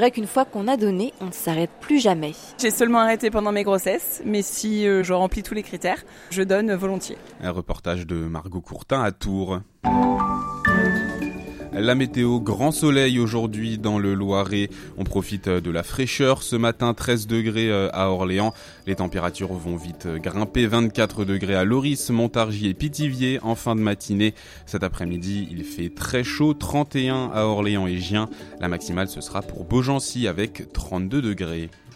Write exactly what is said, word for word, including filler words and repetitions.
C'est vrai qu'une fois qu'on a donné, on ne s'arrête plus jamais. J'ai seulement arrêté pendant mes grossesses, mais si euh, je remplis tous les critères, je donne volontiers. Un reportage de Margot Courtin à Tours. La météo, grand soleil aujourd'hui dans le Loiret. On profite de la fraîcheur. Ce matin, treize degrés à Orléans. Les températures vont vite grimper. vingt-quatre degrés à Loris, Montargis et Pithiviers en fin de matinée. Cet après-midi, il fait très chaud. trente et un à Orléans et Gien. La maximale, ce sera pour Beaugency avec trente-deux degrés.